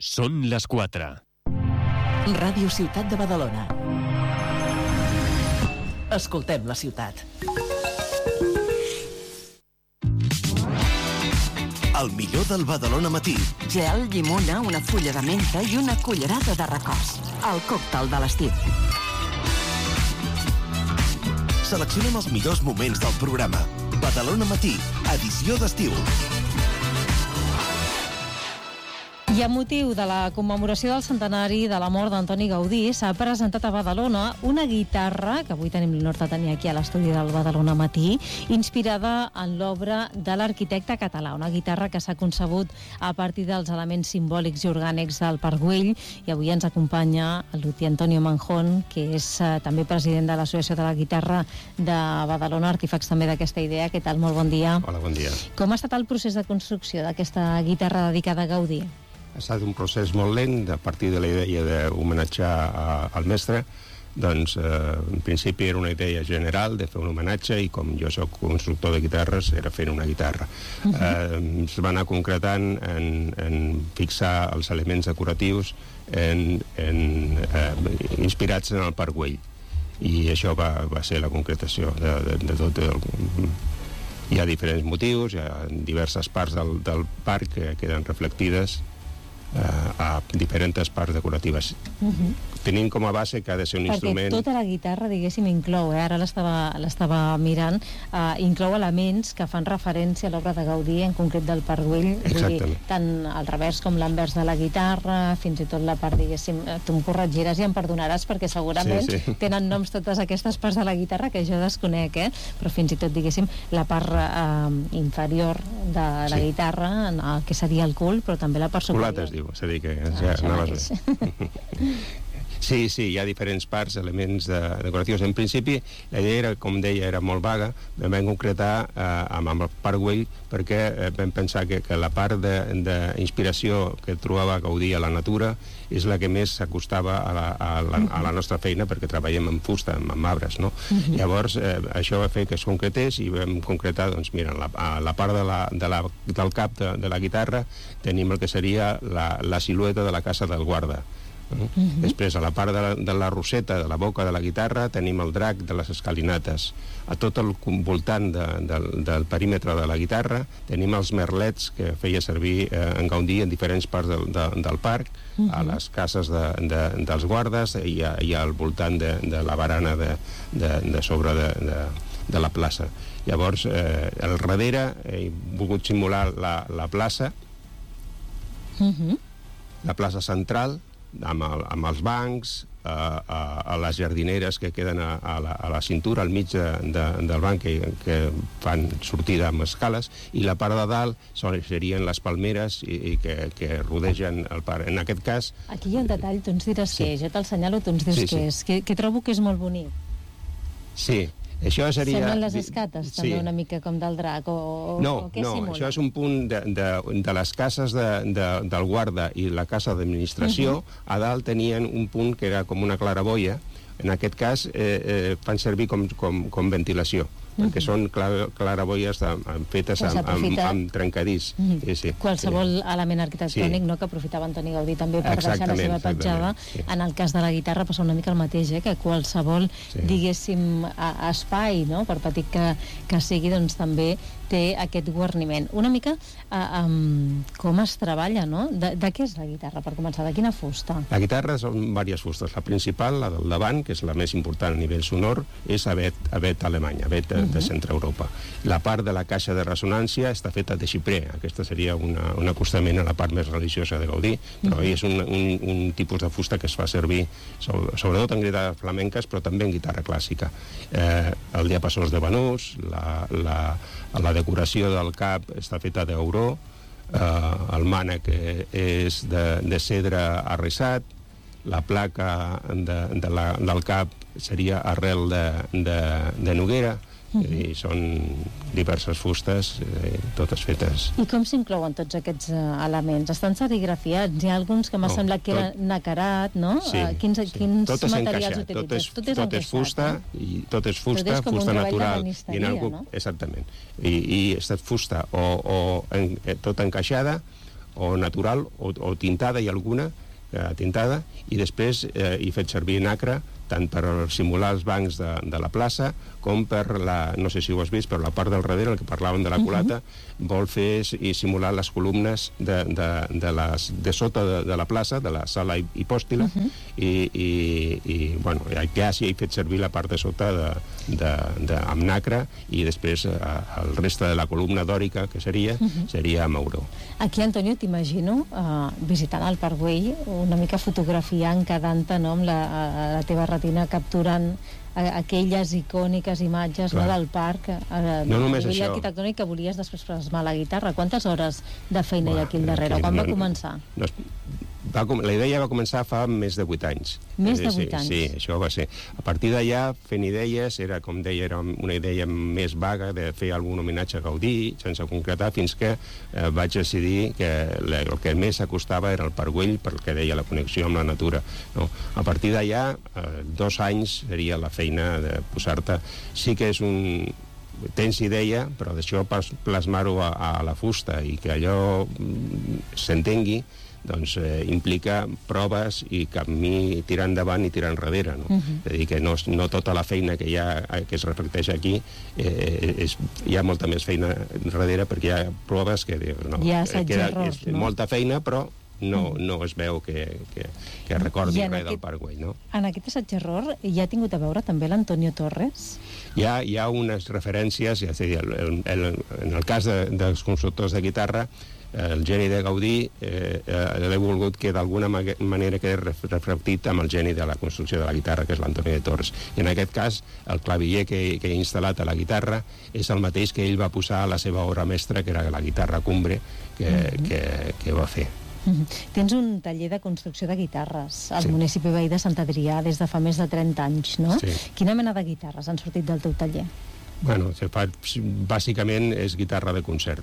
Són les 4. Ràdio Ciutat de Badalona. Escoltem la ciutat. El millor del Badalona Matí. Gel, llimona, una fulla de menta i una cullerada de recors. El còctel de l'estiu. Seleccionem els millors moments del programa. Badalona Matí, edició d'estiu. I amb motiu de la commemoració del centenari de la mort d'Antoni Gaudí s'ha presentat a Badalona una guitarra, que avui tenim l'honor de tenir aquí a l'estudi del Badalona Matí, inspirada en l'obra de l'arquitecte català. Una guitarra que s'ha concebut a partir dels elements simbòlics i orgànics del Parc Güell, i avui ens acompanya el luthier Antonio Manjón, que és també president de l'Associació de la Guitarra de Badalona, artífex també d'aquesta idea. Què tal? Molt bon dia. Hola, bon dia. Com ha estat el procés de construcció d'aquesta guitarra dedicada a Gaudí? Ha estat un procés molt lent, a partir de la idea d'homenatjar al mestre. Doncs, en principi era una idea general de fer un homenatge, i com jo soc constructor de guitarres, era fer una guitarra. Es va anar concretant en fixar els elements decoratius inspirats en el Parc Güell, i això va ser la concretació de tot Hi ha diferents motius, hi ha diverses parts del parc que queden reflectides a diferents parts decoratives. Tenint com a base que ha de ser un instrument... Perquè tota la guitarra, diguéssim, inclou, ara l'estava mirant, inclou elements que fan referència a l'obra de Gaudí, en concret del Parc Güell. Exactament. Tant el revers com l'anvers de la guitarra, fins i tot la part, diguéssim, tu em corregiràs i em perdonaràs, perquè segurament tenen noms totes aquestes parts de la guitarra que jo desconec, però fins i tot, diguéssim, la part inferior de la guitarra, el que seria el cul, però també la part superior. Culat es diu, és a dir, que ja anaves bé. Sí, hi ha diferents parts, elements decoratius. En principi, la idea era, com deia, era molt vaga. Vam concretar amb el Parc Güell, perquè vam pensar que la part d'inspiració que trobava Gaudí a la natura és la que més s'acostava a la nostra feina, perquè treballem amb fusta, amb arbres, no? Llavors, això va fer que es concretés, i vam concretar, doncs, mira, a la part del cap de la guitarra tenim el que seria la silueta de la casa del guarda. Després, a la part de la roseta, de la boca de la guitarra, tenim el drac de les escalinates. A tot el voltant del perímetre de la guitarra tenim els merlets que feia servir en Gaudí en diferents parts del parc, a les cases dels guardes i al voltant de la barana de sobre de la plaça. Llavors, al darrere he volgut simular la plaça, la plaça central, amb els bancs, a les jardineres que queden a la cintura, al mig del banc, que fan sortida amb escales, i la part de dalt serien les palmeres que rodegen el parc. En aquest cas... Aquí hi ha un detall, tu ens diràs què és, jo t'assenyalo, tu ens dius què és, que trobo que és molt bonic. Sí. Això seria... Semblen les escates, també, una mica com del drac, o què simula? Això és un punt de les cases del guarda i la casa d'administració. A dalt tenien un punt que era com una claraboia. En aquest cas fan servir com ventilació, perquè són claraboies fetes amb trencadís. Qualsevol element arquitectònic que aprofitava Antoni Gaudí també per deixar la seva petjada. En el cas de la guitarra passa una mica el mateix, que qualsevol, diguéssim, espai, per petit que sigui, doncs també té aquest guarniment. Una mica com es treballa, no? De què és la guitarra, per començar? De quina fusta? La guitarra són diverses fustes. La principal, la del davant, que és la més important a nivell sonor, és avet alemany, avet de Centre Europa. La part de la caixa de ressonància està feta de xipré. Aquesta seria un acostament a la part més religiosa de Gaudí, però és un tipus de fusta que es fa servir sobretot en guitarres flamenques, però també en guitarra clàssica. El diapasó és de banús, la decoració del cap està feta d'auró, el mànec és de cedre arrissat, la placa del cap seria arrel de noguera, i són diverses fustes, totes fetes. I com s'inclouen tots aquests elements? Estan serigrafiats? Hi ha alguns que m'ha semblat que era nacarat, no? Sí. Quins materials utilitzes? Tot és fusta, fusta natural. No? Exactament. I és fusta o tot encaixada, o natural o tintada, i alguna tintada, i després he fet servir nacre tant per simular els bancs de la plaça com per no sé si ho has vist, però la part del darrere, el que parlàvem de la culata, vol fer i simular les columnes de sota de la plaça, de la sala hipòstila, i bueno, ja sí he fet servir la part de sota amb nacre, i després el reste de la columna dòrica, que seria amb auró. Aquí, Antonio, t'imagino visitant el Parc Güell, una mica fotografiant, quedant-te amb la teva retina, capturant aquelles icòniques imatges del parc, no només a nivell això arquitectònic, que volies després plasmar la guitarra. Quantes hores de feina hi ha aquí al darrere? Quan va començar? La idea va començar fa més de 8 anys. Més de 8 anys? Sí, això va ser. A partir d'allà, fent idees, com deia, era una idea més vaga de fer algun homenatge a Gaudí, sense concretar, fins que vaig decidir que el que més s'acostava era el Parc Güell, perquè deia la connexió amb la natura. A partir d'allà, 2 anys seria la feina de posar-te. Sí que és tens idea, però d'això plasmar-ho a la fusta i que allò s'entengui, doncs implica proves i camí tirar endavant i tirar enrere, no? És a dir, que no tota la feina que es reflecteix aquí, hi ha molta més feina darrere, perquè hi ha proves que hi ha assaig i errors, no? Molta feina, però no es veu que recordi res del Parc Güell, no? En aquest assaig i error hi ha tingut a veure també l'Antonio Torres? Hi ha unes referències, és a dir, en el cas dels constructors de guitarra, el geni de Gaudí l'he volgut que d'alguna manera quedi reflectit amb el geni de la construcció de la guitarra, que és l'Antonio de Torres. I en aquest cas, el claviller que he instal·lat a la guitarra és el mateix que ell va posar a la seva obra mestra, que era la guitarra Cumbre, que va fer. Tens un taller de construcció de guitarres al municipi veí de Sant Adrià des de fa més de 30 anys, no? Sí. Quina mena de guitarres han sortit del teu taller? Bueno, bàsicament és guitarra de concert.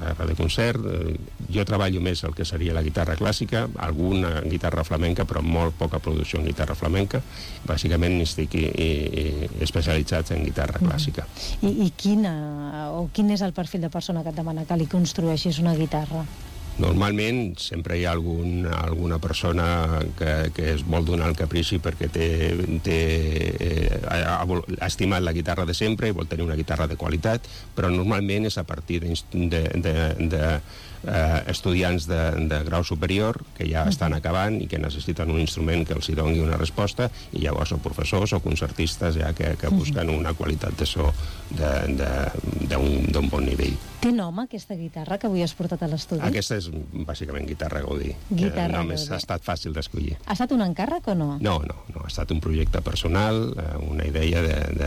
Jo treballo més el que seria la guitarra clàssica, alguna guitarra flamenca, però molt poca producció en guitarra flamenca. Bàsicament estic especialitzat en guitarra clàssica. I quin és el perfil de persona que et demana que li construeixis una guitarra? Normalment sempre hi ha alguna persona que es vol donar el caprici perquè ha estimat la guitarra de sempre i vol tenir una guitarra de qualitat, però normalment és a partir estudiants de grau superior que ja estan acabant i que necessiten un instrument que els hi doni una resposta, i llavors o professors o concertistes ja que busquen una qualitat de so d'un bon nivell. Té nom aquesta guitarra que avui has portat a l'estudi? Aquesta és bàsicament guitarra Gaudí. Només ha estat fàcil d'escollir. Ha estat un encàrrec o no? No, ha estat un projecte personal, una idea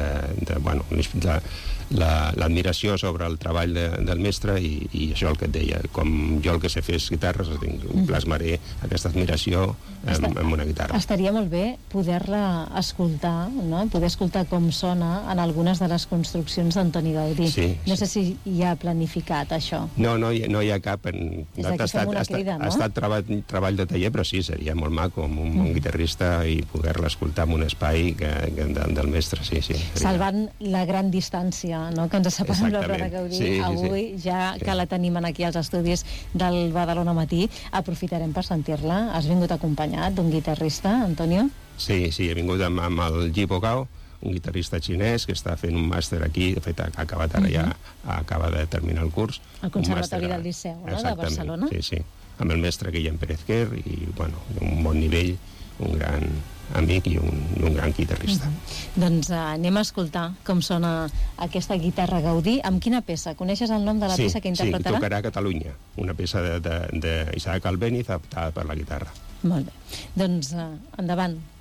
l'admiració sobre el treball del mestre, i això el que et deia, com jo el que sé fer és guitarres, plasmaré aquesta admiració en una guitarra. Estaria molt bé poder-la escoltar, no? Poder escoltar com sona en algunes de les construccions d'Antoni Gaudí. No sé si hi ha planificat això. No hi ha cap. Ha estat treball de taller, però sí, seria molt maco amb un guitarrista i poder-la escoltar en un espai del mestre, sí. Salvant la gran distància que ens separa amb l'obra de Gaudí, avui ja que la tenim aquí als estudis del Badalona Matí, aprofitarem per sentir-la. Has vingut acompanyat d'un guitarrista, Antonio? Sí, he vingut amb el Ji Bogao, un guitarrista xinès que està fent un màster aquí, de fet ha acabat ara ja, acaba de terminar el curs. Al Conservatori del Liceu, de Barcelona? Sí, amb el mestre Guillem Pérez Quer, i un bon nivell, un gran amic i un gran guitarrista. Doncs anem a escoltar com sona aquesta guitarra Gaudí. Amb quina peça? Coneixes el nom de la peça que interpretarà? Sí, tocarà Catalunya, una peça d'Isaac Albéniz adaptada per la guitarra. Molt bé. Doncs endavant.